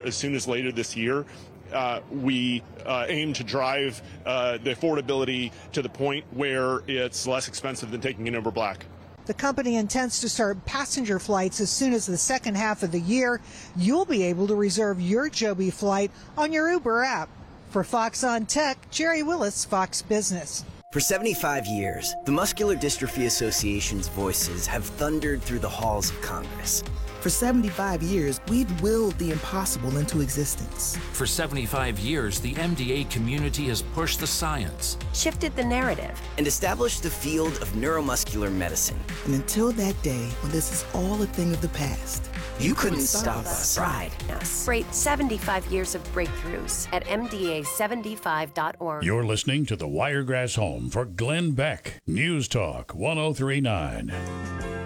as soon as later this year. We aim to drive the affordability to the point where it's less expensive than taking an Uber Black. The company intends to start passenger flights as soon as the second half of the year. You'll be able to reserve your Joby flight on your Uber app. For Fox on Tech, Jerry Willis, Fox Business. For 75 years, the Muscular Dystrophy Association's voices have thundered through the halls of Congress. For 75 years, we've willed the impossible into existence. For 75 years, the MDA community has pushed the science, shifted the narrative, and established the field of neuromuscular medicine. And until that day, when this is all a thing of the past, you couldn't stop us. Ride us. Rate 75 years of breakthroughs at MDA75.org. You're listening to the Wiregrass Home for Glenn Beck. News Talk 1039.